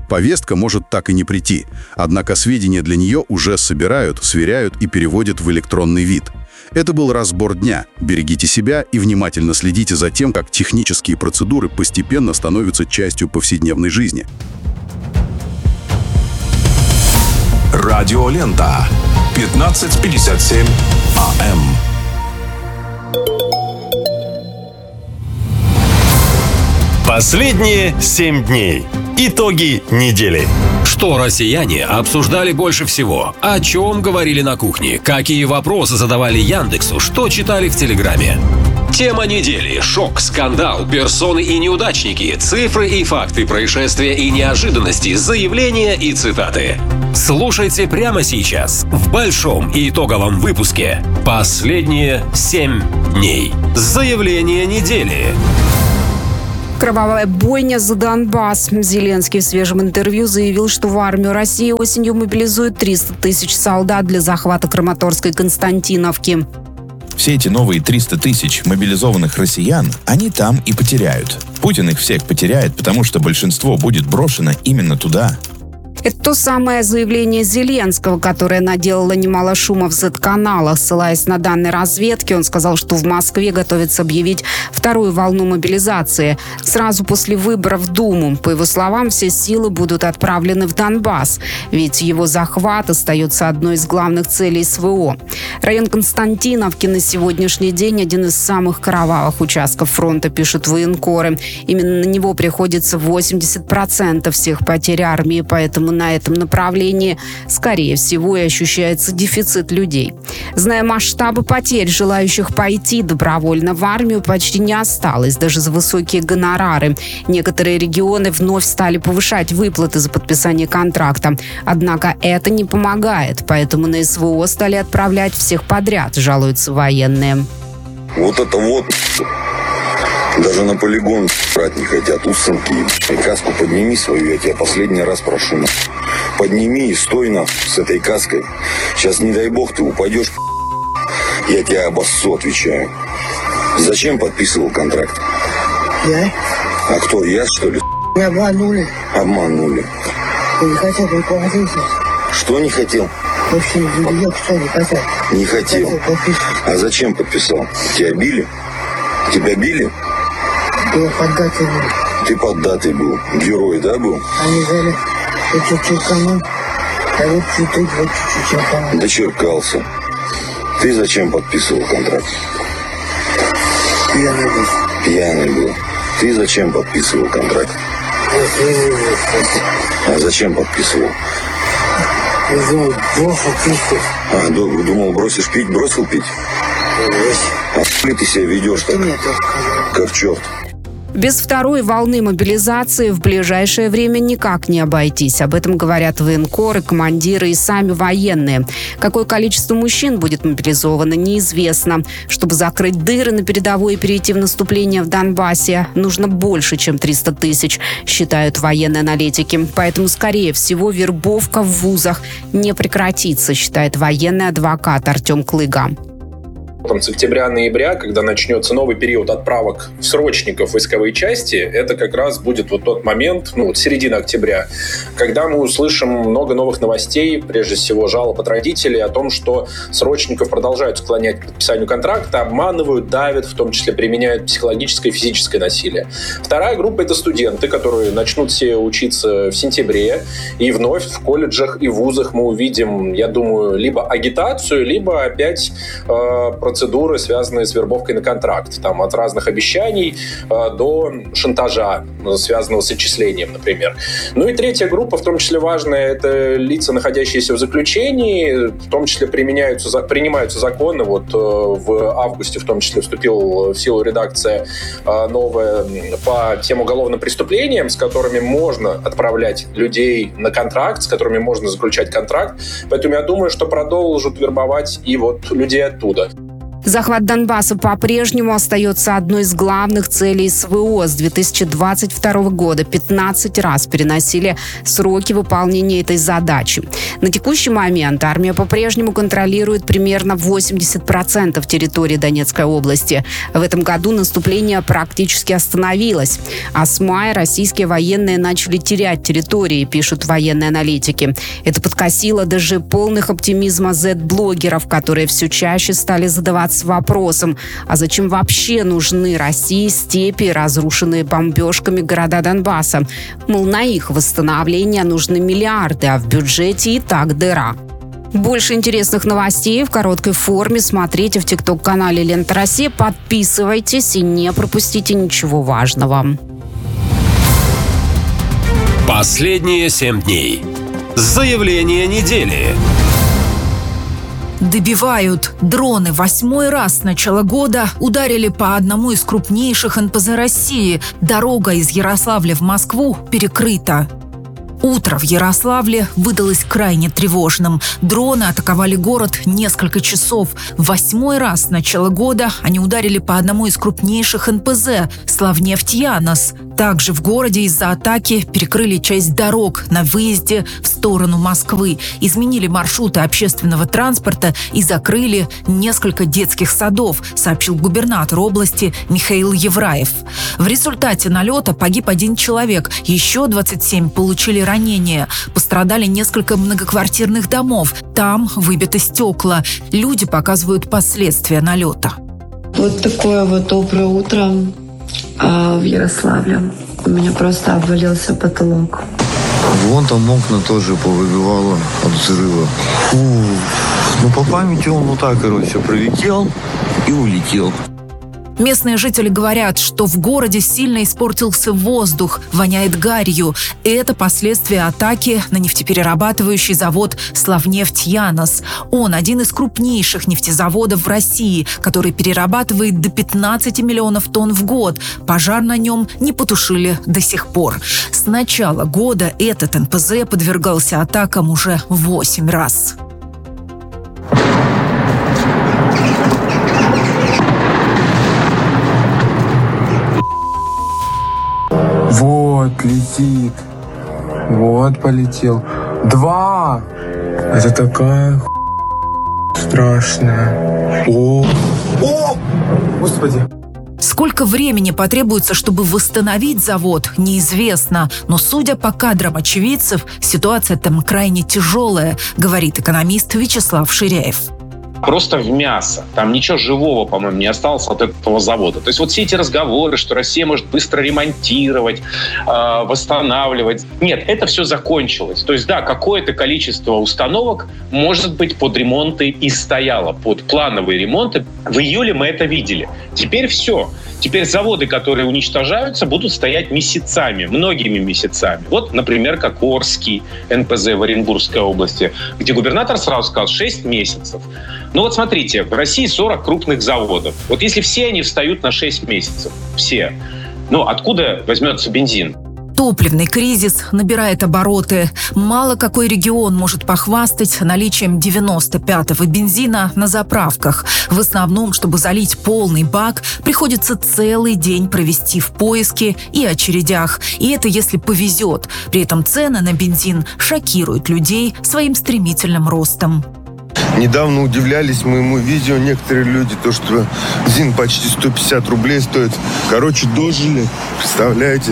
Повестка может так и не прийти, однако сведения для нее уже собирают, сверяют и переводят в электронный вид. Это был разбор дня. Берегите себя и внимательно следите за тем, как технические процедуры постепенно становятся частью повседневной жизни. Радиолента. 15:57 АМ. Последние 7 дней. Итоги недели. Что россияне обсуждали больше всего? О чем говорили на кухне? Какие вопросы задавали Яндексу? Что читали в Телеграме? Тема недели. Шок, скандал, персоны и неудачники, цифры и факты, происшествия и неожиданности, заявления и цитаты. Слушайте прямо сейчас в большом и итоговом выпуске «Последние 7 дней». Заявление недели. Кровавая бойня за Донбасс. Зеленский в свежем интервью заявил, что в армию России осенью мобилизует 300 тысяч солдат для захвата Краматорской Константиновки. Все эти новые 300 тысяч мобилизованных россиян, они там и потеряют. Путин их всех потеряет, потому что большинство будет брошено именно туда. Это то самое заявление Зеленского, которое наделало немало шума в Z-каналах. Ссылаясь на данные разведки, он сказал, что в Москве готовится объявить вторую волну мобилизации сразу после выборов в Думу. По его словам, все силы будут отправлены в Донбасс, ведь его захват остается одной из главных целей СВО. Район Константиновки на сегодняшний день один из самых кровавых участков фронта, пишут военкоры. Именно на него приходится 80% всех потерь армии, поэтому на этом направлении, скорее всего, и ощущается дефицит людей. Зная масштабы потерь, желающих пойти добровольно в армию почти не осталось, даже за высокие гонорары. Некоторые регионы вновь стали повышать выплаты за подписание контракта. Однако это не помогает, поэтому на СВО стали отправлять всех подряд, жалуются военные. Вот это вот... Даже на полигон брать не хотят, усынки. И каску подними свою, я тебя последний раз прошу. Подними и стой с этой каской. Сейчас, не дай бог, ты упадешь, я тебя обоссу, отвечаю. Зачем подписывал контракт? Я? А кто, я, что ли? Меня обманули. Обманули. Я не хотел руководить. Что не хотел? Вообще, я что не хотел. Не хотел. А зачем подписал? Тебя били? Тебя били? Я поддатый был. Ты поддатый был. Герой, да, был? Они взяли, я чуть-чуть канал, а вот чуть-чуть канал. Дочеркался. Ты зачем подписывал контракт? Пьяный был. Пьяный был. Ты зачем подписывал контракт? А зачем подписывал? Я думал, бросил пить. А, думал, бросишь пить? Бросил пить? А хули ты себя ведешь так? Как черт. Без второй волны мобилизации в ближайшее время никак не обойтись. Об этом говорят военкоры, командиры и сами военные. Какое количество мужчин будет мобилизовано, неизвестно. Чтобы закрыть дыры на передовой и перейти в наступление в Донбассе, нужно больше, чем 300 тысяч, считают военные аналитики. Поэтому, скорее всего, вербовка в вузах не прекратится, считает военный адвокат Артем Клыга. С октября-ноября, когда начнется новый период отправок срочников в войсковые части, это как раз будет вот тот момент, середина октября, когда мы услышим много новых новостей, прежде всего жалоб от родителей о том, что срочников продолжают склонять к подписанию контракта, обманывают, давят, в том числе применяют психологическое и физическое насилие. Вторая группа — это студенты, которые начнут все учиться в сентябре, и вновь в колледжах и вузах мы увидим, я думаю, либо агитацию, либо опять процедуры, связанные с вербовкой на контракт. Там от разных обещаний до шантажа, связанного с отчислением, например. Ну и третья группа, в том числе важная, это лица, находящиеся в заключении, в том числе принимаются законы. Вот в августе в том числе вступила в силу редакция новая по тем уголовным преступлениям, с которыми можно отправлять людей на контракт, с которыми можно заключать контракт. Поэтому я думаю, что продолжат вербовать и вот людей оттуда. Захват Донбасса по-прежнему остается одной из главных целей СВО. С 2022 года 15 раз переносили сроки выполнения этой задачи. На текущий момент армия по-прежнему контролирует примерно 80% территории Донецкой области. В этом году наступление практически остановилось. А с мая российские военные начали терять территории, пишут военные аналитики. Это подкосило даже полных оптимизма Z-блогеров, которые все чаще стали задаваться вопросом, а зачем вообще нужны России степи, разрушенные бомбежками города Донбасса? Мол, на их восстановление нужны миллиарды, а в бюджете и так дыра. Больше интересных новостей в короткой форме смотрите в ТикТок-канале «Лента России». Подписывайтесь и не пропустите ничего важного. Последние 7 дней. Заявление недели. Добивают. Дроны 8-й раз с начала года ударили по одному из крупнейших НПЗ России. Дорога из Ярославля в Москву перекрыта. Утро в Ярославле выдалось крайне тревожным. Дроны атаковали город несколько часов. 8-й раз с начала года они ударили по одному из крупнейших НПЗ – Славнефть-Янос. Также в городе из-за атаки перекрыли часть дорог на выезде в сторону Москвы, изменили маршруты общественного транспорта и закрыли несколько детских садов, сообщил губернатор области Михаил Евраев. В результате налета погиб 1 человек, еще 27 получили ранения. Пострадали несколько многоквартирных домов, там выбиты стекла. Люди показывают последствия налета. Вот такое вот доброе утро в Ярославле. У меня просто обвалился потолок. Вон там окна тоже повыбивало от взрыва. Ну, по памяти он вот так, короче, пролетел и улетел. Местные жители говорят, что в городе сильно испортился воздух, воняет гарью. Это последствия атаки на нефтеперерабатывающий завод «Славнефть-Янос». Он один из крупнейших нефтезаводов в России, который перерабатывает до 15 миллионов тонн в год. Пожар на нем не потушили до сих пор. С начала года этот НПЗ подвергался атакам уже 8 раз. Вот, летит. Вот, полетел. 2! Это такая страшная. О! Господи! Сколько времени потребуется, чтобы восстановить завод, неизвестно. Но, судя по кадрам очевидцев, ситуация там крайне тяжелая, говорит экономист Вячеслав Ширяев. Просто в мясо. Там ничего живого, по-моему, не осталось от этого завода. То есть вот все эти разговоры, что Россия может быстро ремонтировать, восстанавливать. Нет, это все закончилось. То есть да, какое-то количество установок, может быть, под ремонты и стояло, под плановые ремонты. В июле мы это видели. Теперь все. Теперь заводы, которые уничтожаются, будут стоять месяцами, многими месяцами. Вот, например, как Орский НПЗ в Оренбургской области, где губернатор сразу сказал 6 месяцев. Ну вот смотрите, в России 40 крупных заводов. Вот если все они встают на 6 месяцев, все, ну откуда возьмется бензин? Топливный кризис набирает обороты. Мало какой регион может похвастать наличием 95-го бензина на заправках. В основном, чтобы залить полный бак, приходится целый день провести в поиске и очередях. И это если повезет. При этом цены на бензин шокируют людей своим стремительным ростом. Недавно удивлялись моему видео некоторые люди, то, что бензин почти 150 рублей стоит. Короче, дожили, представляете?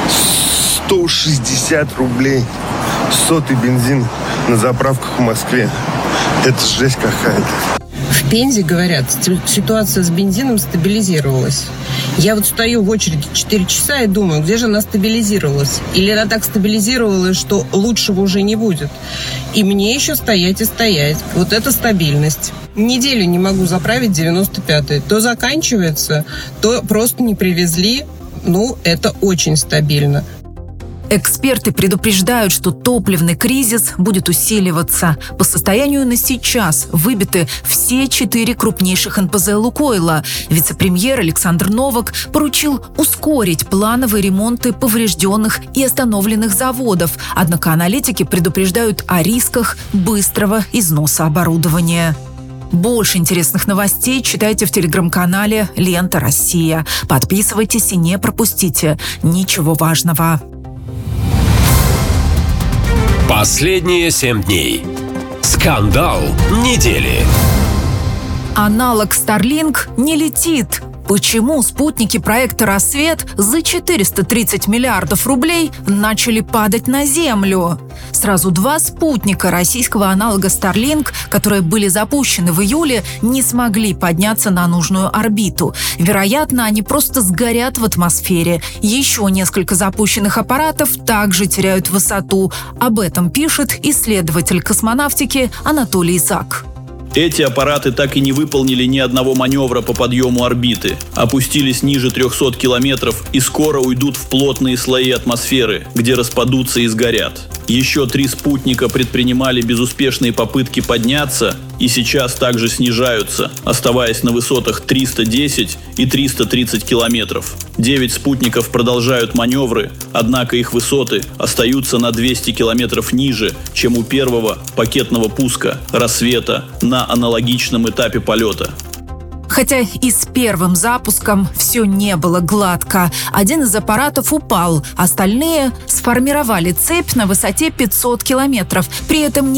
160 рублей. 100-й бензин на заправках в Москве. Это жесть какая-то. В Пензе, говорят, ситуация с бензином стабилизировалась. Я вот стою в очереди 4 часа и думаю, где же она стабилизировалась? Или она так стабилизировалась, что лучшего уже не будет? И мне еще стоять и стоять. Вот это стабильность. Неделю не могу заправить 95-й. То заканчивается, то просто не привезли. Ну, это очень стабильно. Эксперты предупреждают, что топливный кризис будет усиливаться. По состоянию на сейчас выбиты все 4 крупнейших НПЗ «Лукойла». Вице-премьер Александр Новак поручил ускорить плановые ремонты поврежденных и остановленных заводов. Однако аналитики предупреждают о рисках быстрого износа оборудования. Больше интересных новостей читайте в телеграм-канале «Лента Россия». Подписывайтесь и не пропустите ничего важного. Последние 7 дней. Скандал недели. Аналог Starlink не летит. Почему спутники проекта «Рассвет» за 430 миллиардов рублей начали падать на Землю? Сразу 2 спутника российского аналога Starlink, которые были запущены в июле, не смогли подняться на нужную орбиту. Вероятно, они просто сгорят в атмосфере. Еще несколько запущенных аппаратов также теряют высоту. Об этом пишет исследователь космонавтики Анатолий Зак. Эти аппараты так и не выполнили ни одного маневра по подъему орбиты, опустились ниже 300 километров и скоро уйдут в плотные слои атмосферы, где распадутся и сгорят. Еще 3 спутника предпринимали безуспешные попытки подняться и сейчас также снижаются, оставаясь на высотах 310 и 330 километров. 9 спутников продолжают маневры, однако их высоты остаются на 200 километров ниже, чем у первого пакетного пуска «Рассвета» на аналогичном этапе полета. Хотя и с первым запуском все не было гладко. Один из аппаратов упал, остальные сформировали цепь на высоте 500 километров. При этом